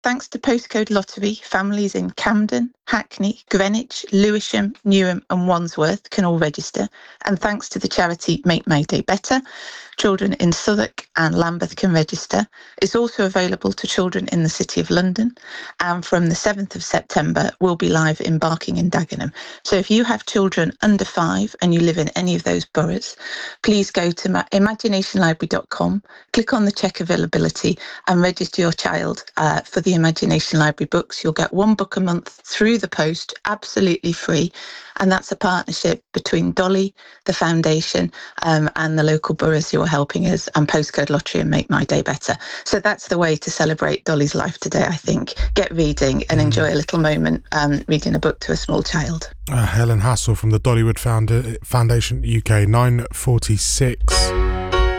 Thanks to Postcode Lottery, families in Camden, Hackney, Greenwich, Lewisham, Newham and Wandsworth can all register. And thanks to the charity Make My Day Better, children in Southwark and Lambeth can register. It's also available to children in the City of London. And from the 7th of September, we'll be live in Barking and Dagenham. So if you have children under 5 and you live in any of those boroughs, please go to imaginationlibrary.com, click on the check availability and register your child for the Imagination Library books. You'll get one book a month through the post, absolutely free. And that's a partnership between Dolly, the foundation, and the local boroughs who are helping us, and Postcode Lottery and Make My Day Better. So that's the way to celebrate Dolly's life today, I think. Get reading and enjoy a little moment reading a book to a small child. Helen Hassell from the Dollywood Foundation UK, 9:46.